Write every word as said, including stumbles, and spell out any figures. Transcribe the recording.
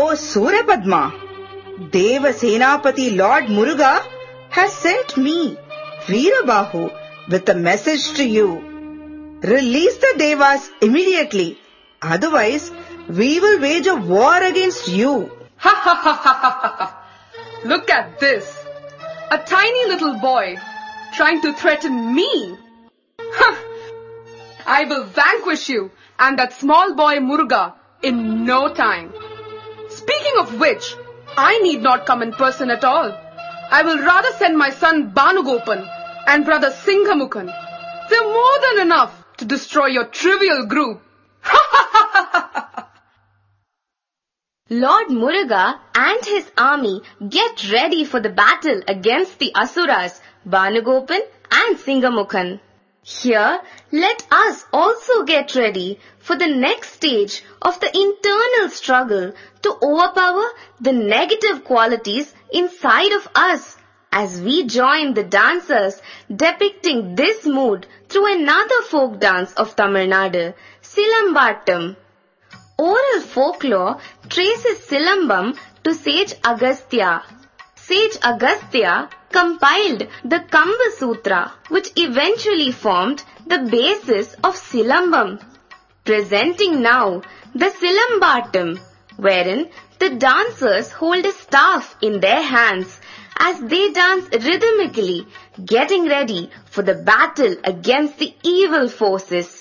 O Surapadma, Deva Senapati Lord Muruga has sent me, Veerabahu, with a message to you. Release the Devas immediately, otherwise we will wage a war against you. Ha ha ha ha ha ha! Look at this! A tiny little boy trying to threaten me! Ha! I will vanquish you and that small boy Muruga in no time. Speaking of which, I need not come in person at all. I will rather send my son Bhanugopan and brother Singhamukhan. They're more than enough to destroy your trivial group. Lord Muruga and his army get ready for the battle against the Asuras, Bhanugopan and Singhamukhan. Here, let us also get ready for the next stage of the internal struggle to overpower the negative qualities inside of us as we join the dancers depicting this mood through another folk dance of Tamil Nadu, Silambattam. Oral folklore traces Silambam to sage Agastya. Sage Agastya compiled the Kamba Sutra, which eventually formed the basis of Silambam. Presenting now the Silambattam, wherein the dancers hold a staff in their hands as they dance rhythmically, getting ready for the battle against the evil forces.